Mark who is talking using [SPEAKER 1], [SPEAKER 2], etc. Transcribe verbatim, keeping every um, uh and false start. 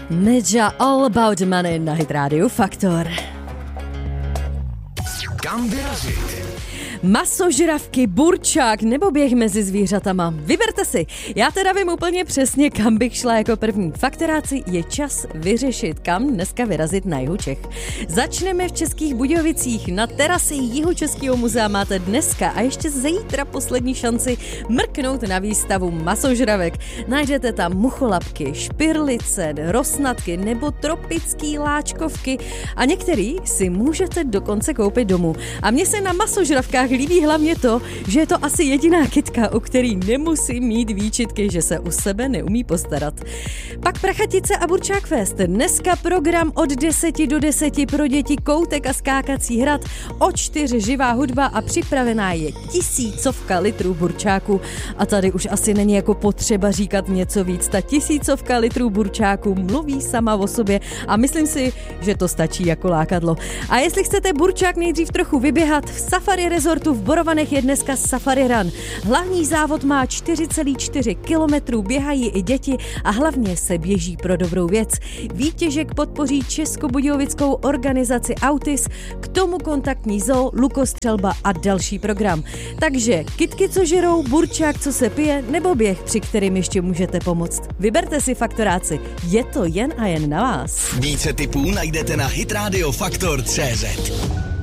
[SPEAKER 1] Medža All About Money na Hit Radio Faktor.
[SPEAKER 2] Kam vyrazit?
[SPEAKER 1] Masožravky, burčák nebo běh mezi zvířatama. Vyberte si. Já teda vím úplně přesně, kam bych šla jako první. Faktoráci, je čas vyřešit, kam dneska vyrazit na jihu Čech. Začneme v Českých Budějovicích. Na terasy Jihočeského muzea máte dneska a ještě zítra poslední šanci mrknout na výstavu masožravek. Najdete tam mucholapky, špirlice, rosnatky nebo tropický láčkovky a některý si můžete dokonce koupit domů. A mně se na masožravkách líbí hlavně to, že je to asi jediná kytka, u který nemusí mít výčitky, že se u sebe neumí postarat. Pak Prachatice a Burčák Fest. Dneska program od deseti do deseti pro děti, koutek a skákací hrad, o čtyři živá hudba a připravená je tisícovka litrů burčáku. A tady už asi není jako potřeba říkat něco víc. Ta tisícovka litrů burčáku mluví sama o sobě a myslím si, že to stačí jako lákadlo. A jestli chcete burčák nejdřív trochu vyběhat, v Safari Resortu v Borovanech je dneska Safari Run. Hlavní závod má čtyři celé čtyři kilometru, běhají i děti a hlavně se běží pro dobrou věc. Výtěžek podpoří českobudějovickou organizaci Autis, k tomu kontaktní zoo, lukostřelba a další program. Takže kytky, co žerou, burčák, co se pije, nebo běh, při kterým ještě můžete pomoct. Vyberte si, faktoráci, je to jen a jen na vás.
[SPEAKER 2] Více tipů najdete na hitradio faktor tečka cé zet.